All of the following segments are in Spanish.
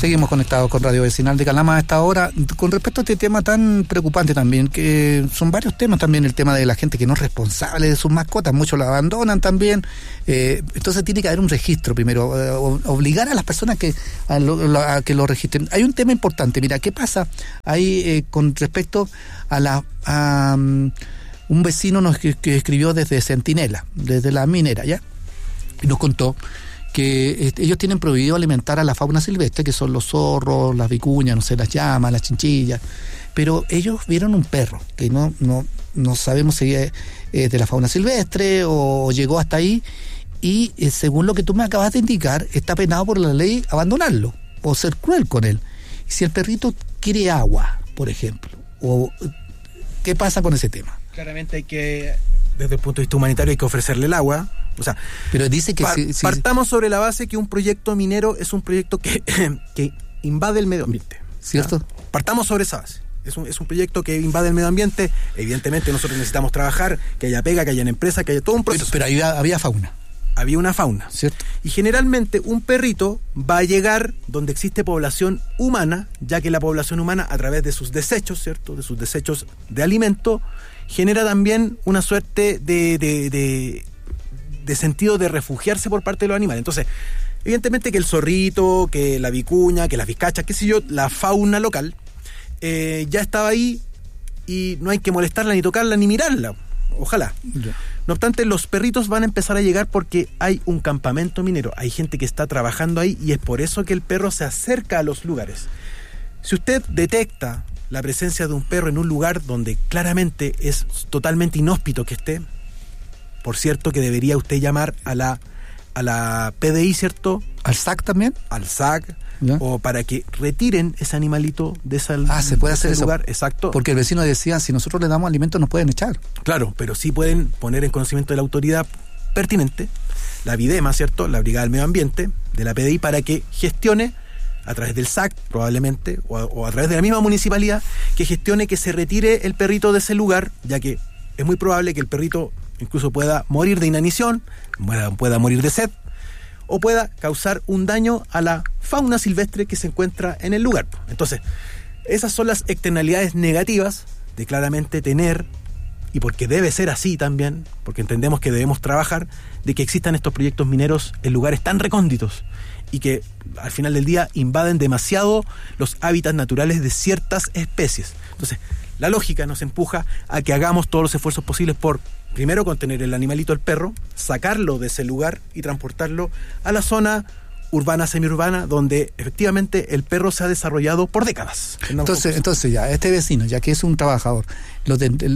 Seguimos conectados con Radio Vecinal de Calama a esta hora. Con respecto a este tema tan preocupante también, que son varios temas también, el tema de la gente que no es responsable de sus mascotas, muchos la abandonan también. Entonces tiene que haber un registro primero, obligar a las personas a que lo registren. Hay un tema importante, mira, ¿qué pasa ahí con respecto a un vecino que escribió desde Centinela, desde la minera, ¿ya? Y nos contó que ellos tienen prohibido alimentar a la fauna silvestre, que son los zorros, las vicuñas, no sé, las llamas, las chinchillas, pero ellos vieron un perro, que no sabemos si es de la fauna silvestre o llegó hasta ahí, y según lo que tú me acabas de indicar, está penado por la ley abandonarlo, o ser cruel con él. Si el perrito quiere agua, por ejemplo, ¿qué pasa con ese tema? Claramente hay que, desde el punto de vista humanitario, hay que ofrecerle el agua. O sea, pero dice que partamos sobre la base que un proyecto minero es un proyecto que invade el medio ambiente, ¿cierto? ¿Ya? Partamos sobre esa base. Es un proyecto que invade el medio ambiente. Evidentemente nosotros necesitamos trabajar, que haya pega, que haya empresa, que haya todo un proceso. Pero había fauna. Había una fauna, ¿cierto? Y generalmente un perrito va a llegar donde existe población humana, ya que la población humana, a través de sus desechos, ¿cierto? De sus desechos de alimento, genera también una suerte de sentido de refugiarse por parte de los animales. Entonces, evidentemente que el zorrito, que la vicuña, que las vizcachas, qué sé yo, la fauna local, ya estaba ahí y no hay que molestarla, ni tocarla, ni mirarla. Ojalá. Yeah. No obstante, los perritos van a empezar a llegar porque hay un campamento minero, hay gente que está trabajando ahí y es por eso que el perro se acerca a los lugares. Si usted detecta la presencia de un perro en un lugar donde claramente es totalmente inhóspito que esté, por cierto que debería usted llamar a la PDI, ¿cierto? ¿Al SAC también? Al SAC, ¿ya? O para que retiren ese animalito de ese lugar. Se puede hacer eso. Exacto. Porque el vecino decía, si nosotros le damos alimento nos pueden echar. Claro, pero sí pueden poner en conocimiento de la autoridad pertinente, la Videma, ¿cierto? La Brigada del Medio Ambiente, de la PDI, para que gestione a través del SAC probablemente, o a través de la misma municipalidad, que gestione que se retire el perrito de ese lugar, ya que es muy probable que el perrito incluso pueda morir de inanición, pueda morir de sed, o pueda causar un daño a la fauna silvestre que se encuentra en el lugar. Entonces, esas son las externalidades negativas de claramente tener, y porque debe ser así también, porque entendemos que debemos trabajar, de que existan estos proyectos mineros en lugares tan recónditos y que al final del día invaden demasiado los hábitats naturales de ciertas especies. Entonces, la lógica nos empuja a que hagamos todos los esfuerzos posibles por, primero, contener el animalito, el perro, sacarlo de ese lugar y transportarlo a la zona urbana, semiurbana, donde efectivamente el perro se ha desarrollado por décadas. Entonces ya, este vecino, ya que es un trabajador, lo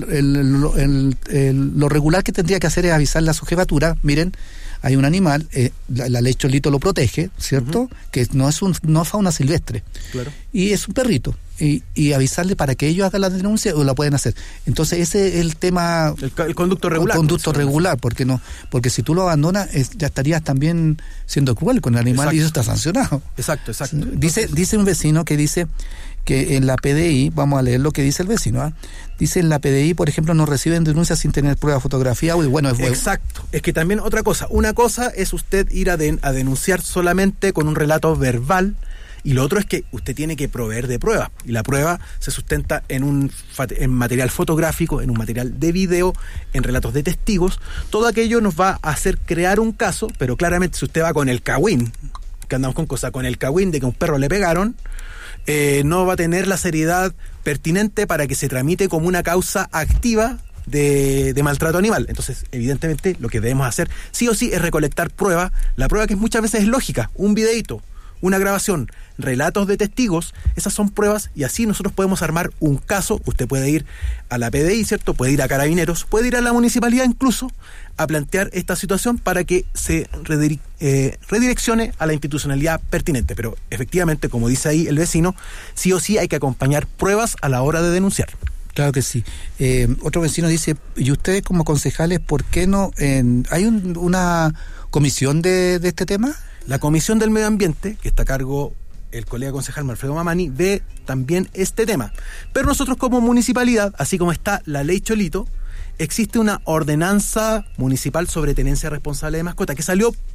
regular que tendría que hacer es avisarle a su jefatura, miren, hay un animal, la ley Cholito lo protege, ¿cierto? Uh-huh. Que no es fauna silvestre. Claro. Y es un perrito. Y avisarle para que ellos hagan la denuncia o la pueden hacer. Entonces ese es el tema, el conducto regular. El conducto regular, porque si tú lo abandonas ya estarías también siendo cruel con el animal. Exacto. Y eso está sancionado. Exacto. Dice un vecino que dice que en la PDI, vamos a leer lo que dice el vecino, dice en la PDI, por ejemplo, no reciben denuncias sin tener prueba fotografía. Exacto, es que también otra cosa, una cosa es usted ir a denunciar solamente con un relato verbal, y lo otro es que usted tiene que proveer de pruebas, y la prueba se sustenta en material fotográfico, en un material de video, en relatos de testigos. Todo aquello nos va a hacer crear un caso, pero claramente si usted va con el cagüín, que andamos con cosas, con el cagüín de que a un perro le pegaron, no va a tener la seriedad pertinente para que se tramite como una causa activa de maltrato animal. Entonces, evidentemente, lo que debemos hacer sí o sí es recolectar prueba, la prueba que muchas veces es lógica, un videíto, una grabación, relatos de testigos, esas son pruebas y así nosotros podemos armar un caso. Usted puede ir a la PDI, ¿cierto? Puede ir a Carabineros, puede ir a la municipalidad incluso a plantear esta situación para que se redireccione a la institucionalidad pertinente. Pero efectivamente, como dice ahí el vecino, sí o sí hay que acompañar pruebas a la hora de denunciar. Claro que sí. Otro vecino dice, ¿y ustedes como concejales por qué no hay una comisión de este tema? La Comisión del Medio Ambiente, que está a cargo el colega concejal Alfredo Mamani, ve también este tema. Pero nosotros como municipalidad, así como está la ley Cholito, existe una ordenanza municipal sobre tenencia responsable de mascota que salió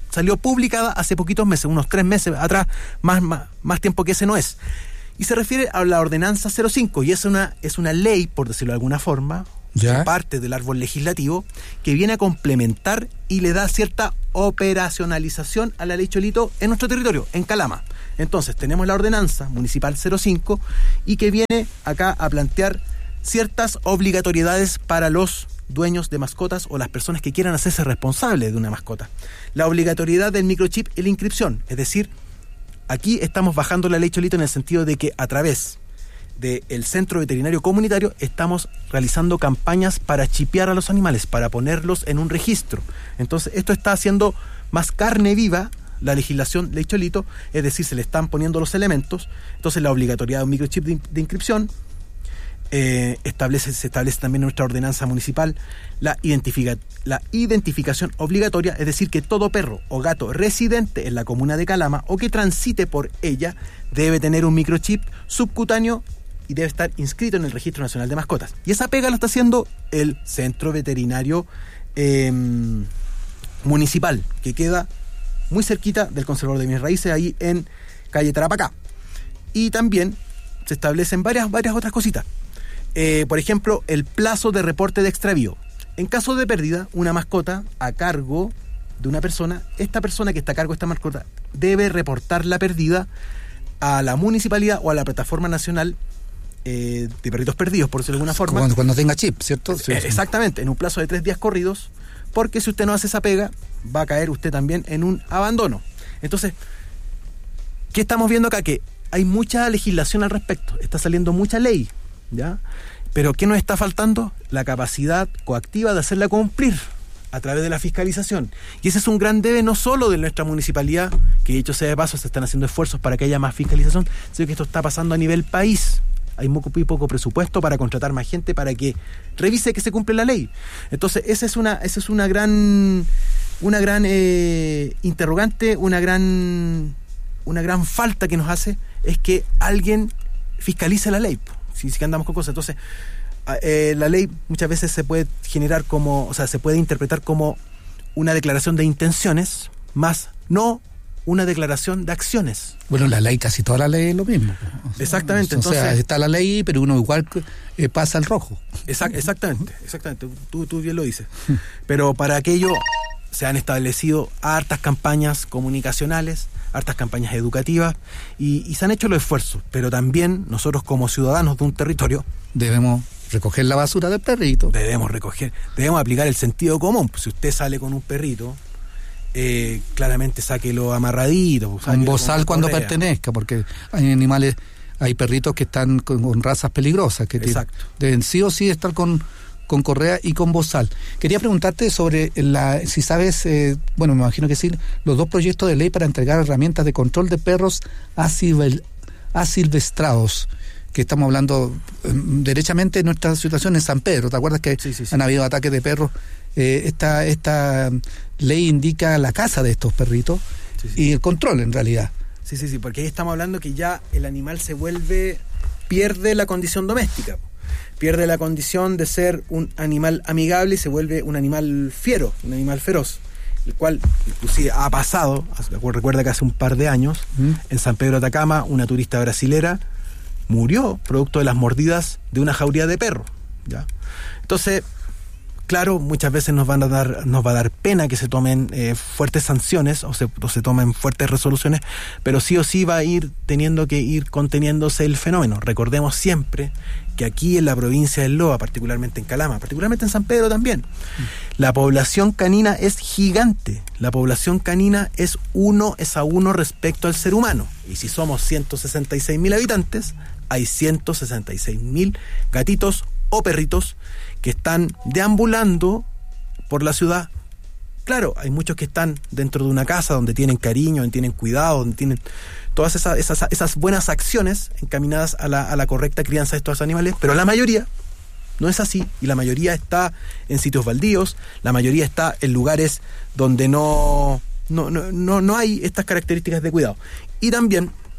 salió publicada hace poquitos meses, unos 3 meses atrás, más tiempo que ese no es. Y se refiere a la Ordenanza 05, y es una ley, por decirlo de alguna forma, parte del árbol legislativo, que viene a complementar y le da cierta operacionalización a la ley Cholito en nuestro territorio, en Calama. Entonces, tenemos la Ordenanza Municipal 05 y que viene acá a plantear ciertas obligatoriedades para los dueños de mascotas o las personas que quieran hacerse responsables de una mascota. La obligatoriedad del microchip y la inscripción, es decir, aquí estamos bajando la ley Cholito en el sentido de que a través del Centro Veterinario Comunitario estamos realizando campañas para chipear a los animales, para ponerlos en un registro. Entonces, esto está haciendo más carne viva la legislación ley Cholito, es decir, se le están poniendo los elementos. Entonces, la obligatoriedad de un microchip de inscripción, se establece también en nuestra ordenanza municipal la identificación obligatoria, es decir, que todo perro o gato residente en la comuna de Calama o que transite por ella debe tener un microchip subcutáneo y debe estar inscrito en el Registro Nacional de Mascotas. Y esa pega la está haciendo el Centro Veterinario Municipal, que queda muy cerquita del Conservador de Bienes Raíces, ahí en calle Tarapacá. Y también se establecen varias otras cositas. Por ejemplo, el plazo de reporte de extravío. En caso de pérdida, una mascota a cargo de una persona, esta persona que está a cargo de esta mascota debe reportar la pérdida a la municipalidad o a la plataforma nacional de perritos perdidos, por decirlo de alguna forma. Cuando tenga chip, ¿cierto? Sí, exactamente, en un plazo de 3 días corridos, porque si usted no hace esa pega, va a caer usted también en un abandono. Entonces, ¿qué estamos viendo acá? Que hay mucha legislación al respecto, está saliendo mucha ley, ¿ya? Pero ¿qué nos está faltando? La capacidad coactiva de hacerla cumplir a través de la fiscalización. Y ese es un gran debe no solo de nuestra municipalidad, que dicho sea de paso, se están haciendo esfuerzos para que haya más fiscalización, sino que esto está pasando a nivel país. Hay muy poco presupuesto para contratar más gente para que revise que se cumple la ley. Entonces, esa es una gran interrogante, una gran falta que nos hace, es que alguien fiscalice la ley. Si andamos con cosas. Entonces, la ley muchas veces se puede generar se puede interpretar como una declaración de intenciones, más no una declaración de acciones. Bueno, la ley, casi toda la ley es lo mismo. Exactamente. Entonces, está la ley, pero uno igual pasa al rojo. Exactamente. Tú bien lo dices. Pero para aquello se han establecido hartas campañas comunicacionales, hartas campañas educativas y se han hecho los esfuerzos, pero también nosotros como ciudadanos de un territorio debemos recoger la basura del perrito. Debemos aplicar el sentido común. Pues si usted sale con un perrito, claramente sáquelo amarradito. Un bozal cuando pertenezca, porque hay animales, hay perritos que están con razas peligrosas, que deben sí o sí estar con correa y con bozal. Quería preguntarte sobre si sabes, me imagino que sí, los 2 proyectos de ley para entregar herramientas de control de perros asilvestrados, que estamos hablando derechamente de nuestra situación en San Pedro. ¿Te acuerdas que han habido ataques de perros? Esta ley indica la caza de estos perritos y el control en realidad. Sí, porque ahí estamos hablando que ya el animal pierde la condición doméstica. Pierde la condición de ser un animal amigable y se vuelve un animal fiero, un animal feroz, el cual inclusive ha pasado, recuerda que hace un par de años, en San Pedro de Atacama, una turista brasilera murió producto de las mordidas de una jauría de perro, ¿ya? Entonces, claro, muchas veces nos va a dar pena que se tomen fuertes sanciones o se tomen fuertes resoluciones, pero sí o sí va a ir teniendo que ir conteniéndose el fenómeno. Recordemos siempre que aquí en la provincia del Loa, particularmente en Calama, particularmente en San Pedro también, la población canina es gigante. La población canina es 1:1 respecto al ser humano. Y si somos 166.000 habitantes, hay 166.000 gatitos o perritos que están deambulando por la ciudad. Claro, hay muchos que están dentro de una casa donde tienen cariño, donde tienen cuidado, donde tienen todas esas buenas acciones encaminadas a la correcta crianza de estos animales, pero la mayoría no es así, y la mayoría está en sitios baldíos, la mayoría está en lugares donde no hay estas características de cuidado. Y también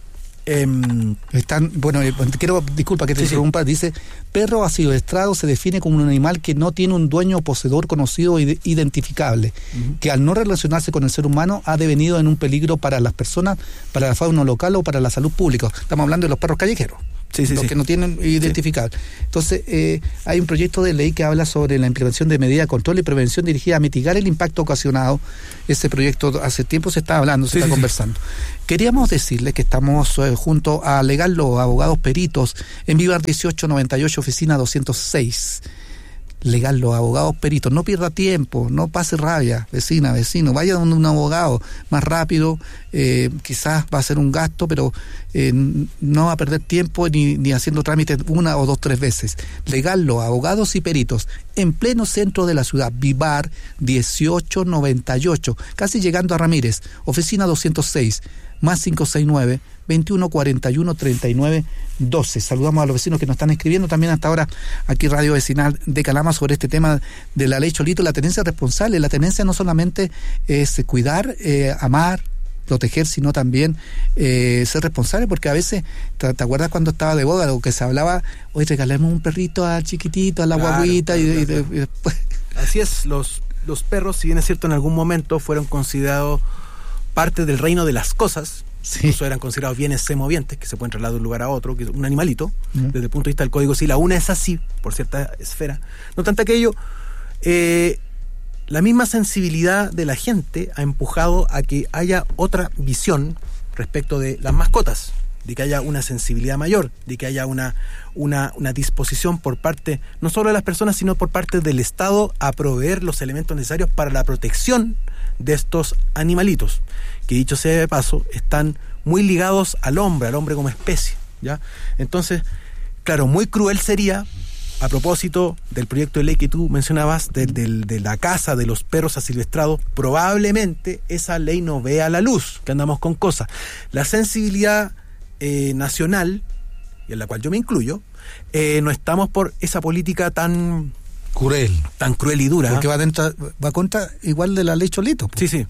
Disculpa que te interrumpa, dice, perro asilvestrado se define como un animal que no tiene un dueño o poseedor conocido o identificable, que al no relacionarse con el ser humano ha devenido en un peligro para las personas, para la fauna local o para la salud pública. Estamos hablando de los perros callejeros. Los que no tienen identificable. Entonces, hay un proyecto de ley que habla sobre la implementación de medidas de control y prevención dirigida a mitigar el impacto ocasionado. Ese proyecto hace tiempo se está hablando, se está conversando. Queríamos decirle que estamos junto a Legal, los abogados peritos, en Vivar 1898, oficina 206. Legal, los abogados peritos, no pierda tiempo, no pase rabia, vecina, vecino, vaya donde un abogado más rápido, quizás va a ser un gasto, pero no va a perder tiempo ni haciendo trámites 1 o 2, 3 veces. Legal, los abogados y peritos, en pleno centro de la ciudad, Vivar 1898, casi llegando a Ramírez, oficina 206, más 569 2141 39 12. Saludamos a los vecinos que nos están escribiendo también hasta ahora aquí Radio Vecinal de Calama sobre este tema de la ley Cholito, la tenencia responsable. La tenencia no solamente es cuidar, amar, proteger, sino también ser responsable, porque a veces, ¿te acuerdas cuando estaba de boda lo que se hablaba? Hoy regalemos un perrito al chiquitito, a la guaguita y después... Así es, los perros, si bien es cierto, en algún momento fueron considerados parte del reino de las cosas. Incluso eran considerados bienes semovientes que se pueden trasladar de un lugar a otro, que es un animalito, desde el punto de vista del Código Civil. Aún es así, por cierta esfera. No tanto aquello, la misma sensibilidad de la gente ha empujado a que haya otra visión respecto de las mascotas, de que haya una sensibilidad mayor, de que haya una disposición por parte, no solo de las personas, sino por parte del Estado a proveer los elementos necesarios para la protección de estos animalitos, que dicho sea de paso, están muy ligados al hombre como especie, ¿ya? Entonces, claro, muy cruel sería, a propósito del proyecto de ley que tú mencionabas, de la caza de los perros asilvestrados, probablemente esa ley no vea la luz, que andamos con cosas. La sensibilidad nacional, y en la cual yo me incluyo, no estamos por esa política tan cruel y dura. Porque va contra igual de la ley Cholito. Sí.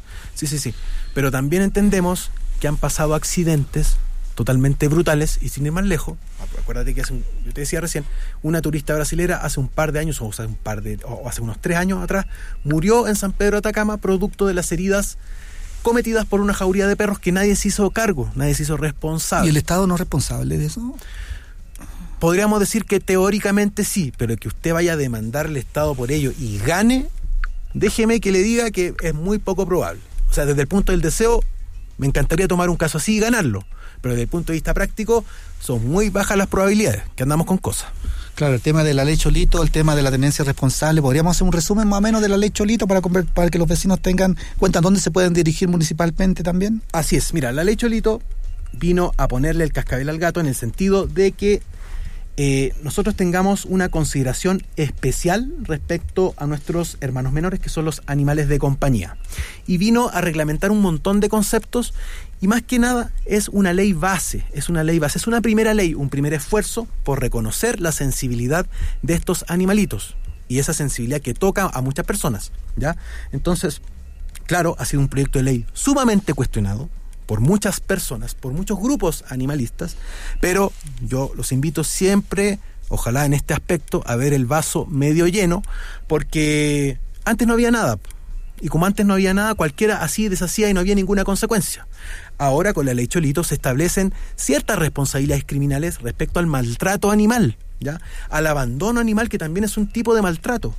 Pero también entendemos que han pasado accidentes totalmente brutales, y sin ir más lejos, acuérdate que yo te decía recién, una turista brasilera hace un par de años, o hace unos 3 años atrás, murió en San Pedro de Atacama producto de las heridas cometidas por una jauría de perros que nadie se hizo cargo, nadie se hizo responsable. ¿Y el Estado no es responsable de eso? Podríamos decir que teóricamente sí, pero que usted vaya a demandar al Estado por ello y gane, déjeme que le diga que es muy poco probable. O sea, desde el punto del deseo, me encantaría tomar un caso así y ganarlo, pero desde el punto de vista práctico, son muy bajas las probabilidades, que andamos con cosas. Claro, el tema de la ley Cholito, el tema de la tenencia responsable, ¿podríamos hacer un resumen más o menos de la ley Cholito para que los vecinos tengan cuenta dónde se pueden dirigir municipalmente también? Así es, mira, la ley Cholito vino a ponerle el cascabel al gato en el sentido de que nosotros tengamos una consideración especial respecto a nuestros hermanos menores, que son los animales de compañía. Y vino a reglamentar un montón de conceptos, y más que nada es una ley base, es una primera ley, un primer esfuerzo por reconocer la sensibilidad de estos animalitos, y esa sensibilidad que toca a muchas personas, ¿ya? Entonces, claro, ha sido un proyecto de ley sumamente cuestionado por muchas personas, por muchos grupos animalistas, pero yo los invito siempre, ojalá en este aspecto, a ver el vaso medio lleno, porque antes no había nada, y como antes no había nada, cualquiera hacía y deshacía y no había ninguna consecuencia. Ahora con la ley Cholito se establecen ciertas responsabilidades criminales respecto al maltrato animal, ¿ya? Al abandono animal, que también es un tipo de maltrato,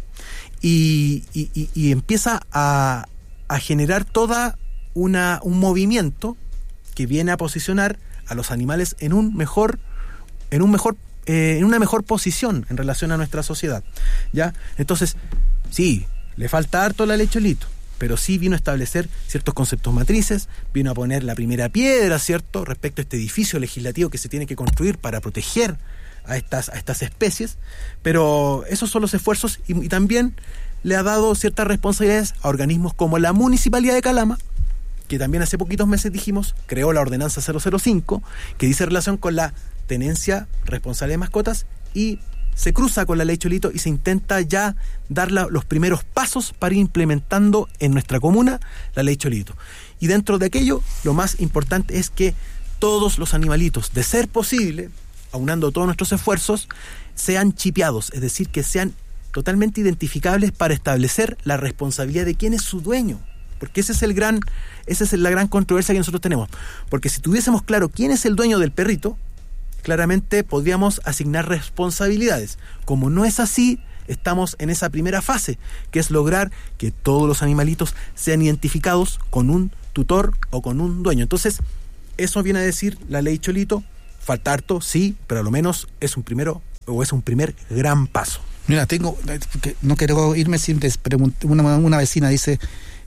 y empieza a generar toda un movimiento que viene a posicionar a los animales en una mejor posición en relación a nuestra sociedad, ¿ya? Entonces, sí, le falta harto la ley Cholito, pero sí vino a establecer ciertos conceptos matrices, vino a poner la primera piedra, ¿cierto?, respecto a este edificio legislativo que se tiene que construir para proteger a estas especies, pero esos son los esfuerzos, y también le ha dado ciertas responsabilidades a organismos como la Municipalidad de Calama, que también hace poquitos meses dijimos, creó la ordenanza 005, que dice relación con la tenencia responsable de mascotas, y se cruza con la ley Cholito y se intenta ya dar los primeros pasos para ir implementando en nuestra comuna la ley Cholito. Y dentro de aquello, lo más importante es que todos los animalitos, de ser posible, aunando todos nuestros esfuerzos, sean chipeados, es decir, que sean totalmente identificables para establecer la responsabilidad de quién es su dueño. Porque esa es la gran controversia que nosotros tenemos. Porque si tuviésemos claro quién es el dueño del perrito, claramente podríamos asignar responsabilidades. Como no es así, estamos en esa primera fase, que es lograr que todos los animalitos sean identificados con un tutor o con un dueño. Entonces, eso viene a decir la ley Cholito. Falta harto, sí, pero a lo menos es un primer gran paso. Mira, no quiero irme sin una vecina dice,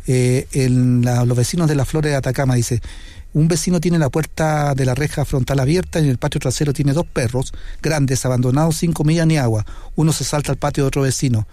los vecinos de las Flores de Atacama, dice, un vecino tiene la puerta de la reja frontal abierta y en el patio trasero tiene 2 perros grandes abandonados sin comida ni agua. Uno se salta al patio de otro vecino.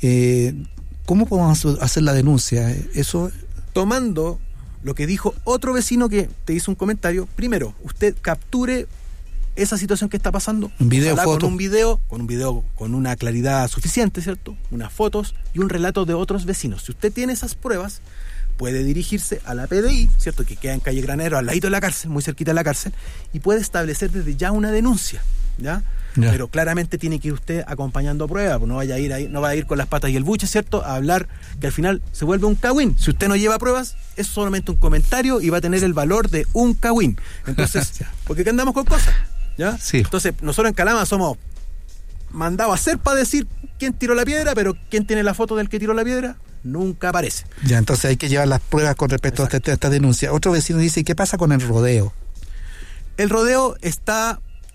¿Cómo podemos hacer la denuncia? Eso, tomando lo que dijo otro vecino que te hizo un comentario, primero, usted capture esa situación que está pasando, un video, con un video con una claridad suficiente, ¿cierto? Unas fotos y un relato de otros vecinos. Si usted tiene esas pruebas, puede dirigirse a la PDI, ¿cierto? Que queda en calle Granero, al ladito de la cárcel, muy cerquita de la cárcel, y puede establecer desde ya una denuncia, ¿ya? Pero claramente tiene que ir usted acompañando pruebas, pues no vaya a ir con las patas y el buche, ¿cierto? A hablar, que al final se vuelve un cagüín. Si usted no lleva pruebas, es solamente un comentario y va a tener el valor de un cagüín. Entonces, porque acá andamos con cosas, ¿ya? Sí. Entonces, nosotros en Calama somos mandados a hacer para decir quién tiró la piedra, pero quién tiene la foto del que tiró la piedra nunca aparece. Ya, entonces hay que llevar las pruebas con respecto a esta denuncia. Otro vecino dice, ¿qué pasa con el rodeo? El rodeo está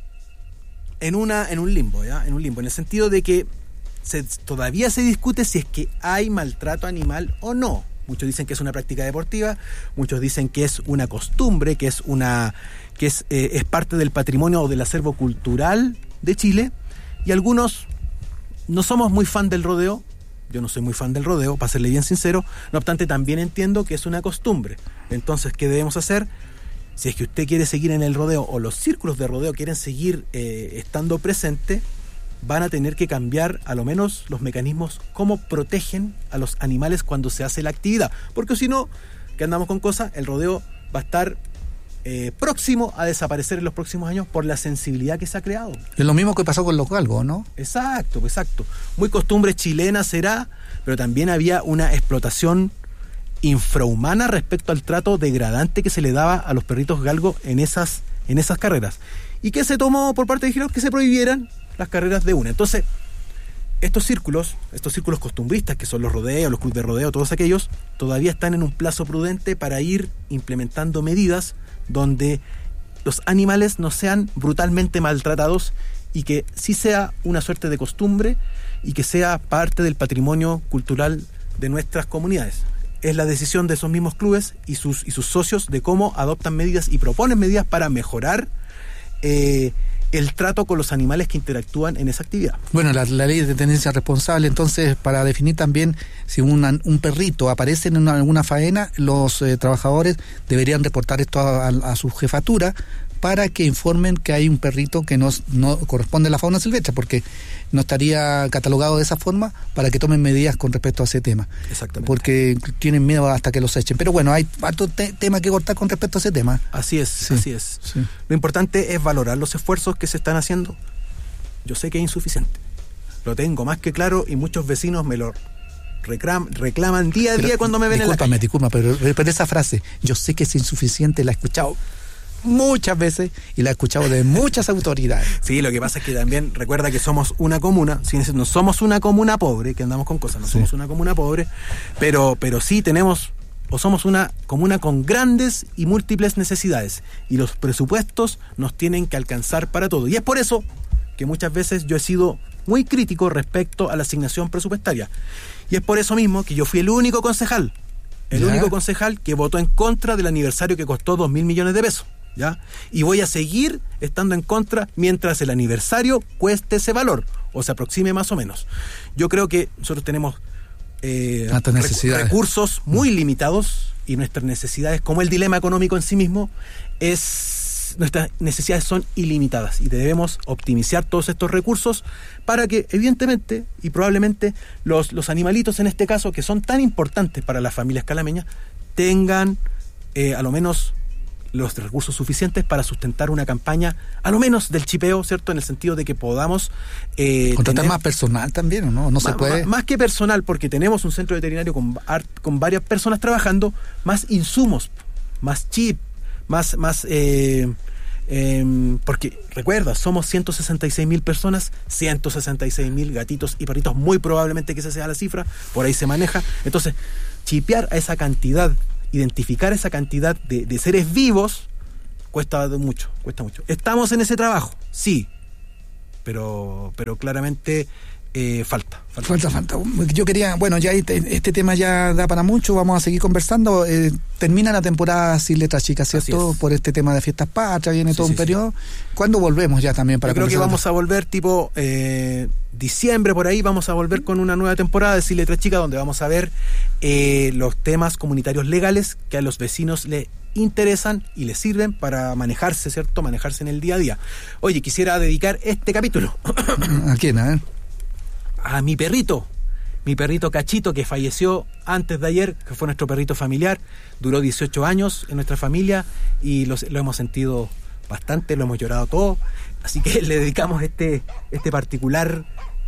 en un limbo, ¿ya? En un limbo, en el sentido de que todavía se discute si es que hay maltrato animal o no. Muchos dicen que es una práctica deportiva, muchos dicen que es una costumbre, que es parte del patrimonio o del acervo cultural de Chile, y algunos no somos muy fan del rodeo. Yo no soy muy fan del rodeo, para serle bien sincero. No obstante, también entiendo que es una costumbre. Entonces, ¿qué debemos hacer? Si es que usted quiere seguir en el rodeo o los círculos de rodeo quieren seguir estando presentes, van a tener que cambiar a lo menos los mecanismos cómo protegen a los animales cuando se hace la actividad. Porque si no, que andamos con cosas, el rodeo va a estar próximo a desaparecer en los próximos años por la sensibilidad que se ha creado. Es lo mismo que pasó con los galgos, ¿no? Exacto. Muy costumbre chilena será, pero también había una explotación infrahumana respecto al trato degradante que se le daba a los perritos galgos en esas carreras. ¿Y qué se tomó por parte de Girón? Que se prohibieran las carreras de una. Entonces, estos círculos costumbristas, que son los rodeos, los clubes de rodeo, todos aquellos, todavía están en un plazo prudente para ir implementando medidas donde los animales no sean brutalmente maltratados y que sí sea una suerte de costumbre y que sea parte del patrimonio cultural de nuestras comunidades. Es la decisión de esos mismos clubes y sus socios de cómo adoptan medidas y proponen medidas para mejorar el trato con los animales que interactúan en esa actividad. Bueno, la ley de tenencia responsable, entonces, para definir también si un perrito aparece en alguna faena, los trabajadores deberían reportar esto a su jefatura para que informen que hay un perrito que no corresponde a la fauna silvestre, porque no estaría catalogado de esa forma, para que tomen medidas con respecto a ese tema. Exactamente. Porque tienen miedo hasta que los echen. Pero bueno, hay harto tema que cortar con respecto a ese tema. Así es. Sí. Lo importante es valorar los esfuerzos que se están haciendo. Yo sé que es insuficiente. Lo tengo más que claro y muchos vecinos me lo reclaman día a día cuando me ven en la calle. Disculpa, pero esa frase, yo sé que es insuficiente, la he escuchado muchas veces y la he escuchado de muchas autoridades. Sí, lo que pasa es que también recuerda que somos una comuna, no somos una comuna pobre, que andamos con cosas, somos una comuna pobre, pero sí tenemos, o somos una comuna con grandes y múltiples necesidades, y los presupuestos nos tienen que alcanzar para todo. Y es por eso que muchas veces yo he sido muy crítico respecto a la asignación presupuestaria. Y es por eso mismo que yo fui el único concejal que votó en contra del aniversario que costó 2.000 millones de pesos. ¿Ya? Y voy a seguir estando en contra mientras el aniversario cueste ese valor o se aproxime más o menos. Yo creo que nosotros tenemos recursos muy limitados y nuestras necesidades, como el dilema económico en sí mismo, nuestras necesidades son ilimitadas y debemos optimizar todos estos recursos para que evidentemente y probablemente los animalitos en este caso, que son tan importantes para las familias calameñas, tengan a lo menos los recursos suficientes para sustentar una campaña, a lo menos del chipeo, ¿cierto? En el sentido de que podamos contratar más personal también, ¿o no? No se puede. Más que personal, porque tenemos un centro veterinario con varias personas trabajando, más insumos, más chip, más porque recuerda, somos 166.000 personas, 166.000 gatitos y perritos, muy probablemente que esa sea la cifra, por ahí se maneja. Entonces, chipear a esa cantidad, identificar esa cantidad de seres vivos, cuesta mucho. ¿Estamos en ese trabajo? Sí, pero claramente falta. Yo quería, bueno, ya este tema ya da para mucho, vamos a seguir conversando. Termina la temporada Sin Letra Chica, ¿cierto? Por este tema de Fiestas Patrias, viene todo un periodo. ¿Cuándo volvemos ya también para Yo creo que vamos a volver tipo diciembre, por ahí, vamos a volver con una nueva temporada de Sin Letra Chica, donde vamos a ver los temas comunitarios legales que a los vecinos les interesan y les sirven para manejarse, ¿cierto? Manejarse en el día a día. Oye, quisiera dedicar este capítulo. ¿A quién, a ver? A mi perrito Cachito, que falleció antes de ayer, que fue nuestro perrito familiar, duró 18 años en nuestra familia y lo hemos sentido bastante, lo hemos llorado todo, así que le dedicamos este particular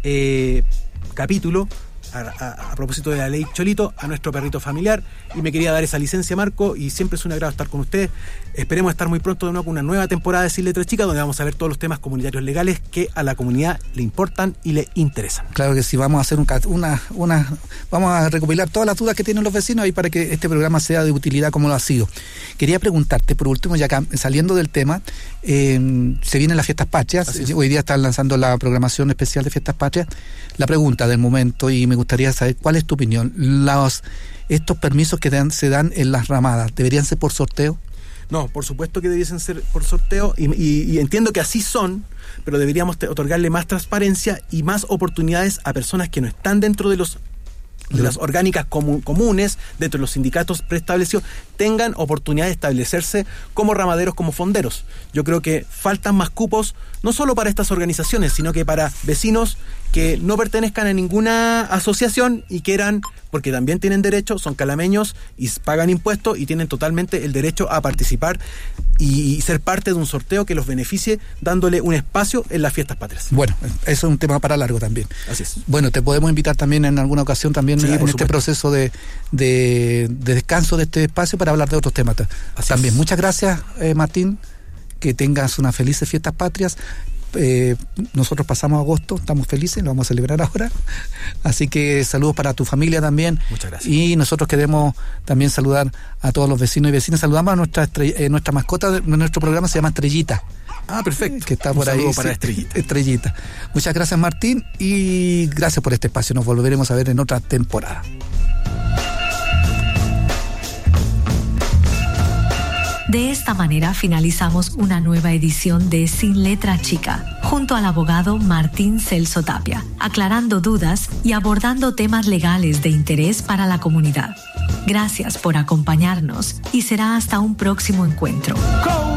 capítulo a propósito de la ley Cholito, a nuestro perrito familiar, y me quería dar esa licencia, Marco, y siempre es un agrado estar con ustedes. Esperemos estar muy pronto de nuevo con una nueva temporada de Sin Letra Chica, donde vamos a ver todos los temas comunitarios legales que a la comunidad le importan y le interesan. Claro que sí, vamos a hacer vamos a recopilar todas las dudas que tienen los vecinos y para que este programa sea de utilidad como lo ha sido. Quería preguntarte, por último, ya acá, saliendo del tema, se vienen las Fiestas Patrias, hoy día están lanzando la programación especial de Fiestas Patrias. La pregunta del momento, y me gustaría saber cuál es tu opinión, estos permisos que se dan en las ramadas, ¿deberían ser por sorteo? No, por supuesto que debiesen ser por sorteo y entiendo que así son, pero deberíamos otorgarle más transparencia y más oportunidades a personas que no están dentro de las orgánicas comunes, dentro de los sindicatos preestablecidos, tengan oportunidad de establecerse como ramaderos, como fonderos. Yo creo que faltan más cupos, no solo para estas organizaciones, sino que para vecinos que no pertenezcan a ninguna asociación y quieran, porque también tienen derecho, son calameños y pagan impuestos y tienen totalmente el derecho a participar y ser parte de un sorteo que los beneficie, dándole un espacio en las Fiestas Patrias. Bueno, eso es un tema para largo también. Así es. Bueno, te podemos invitar también en alguna ocasión también, sí, en este proceso de descanso de este espacio para hablar de otros temas. Así también. Muchas gracias, Martín. Que tengas unas felices Fiestas Patrias. Nosotros pasamos agosto, estamos felices, lo vamos a celebrar ahora, así que saludos para tu familia también. Muchas gracias. Y nosotros queremos también saludar a todos los vecinos y vecinas. Saludamos a nuestra mascota de nuestro programa, se llama Estrellita. Ah, perfecto. Que está por ahí. Para Estrellita. Muchas gracias, Martín, y gracias por este espacio. Nos volveremos a ver en otra temporada. De esta manera finalizamos una nueva edición de Sin Letra Chica, junto al abogado Martín Celso Tapia, aclarando dudas y abordando temas legales de interés para la comunidad. Gracias por acompañarnos y será hasta un próximo encuentro.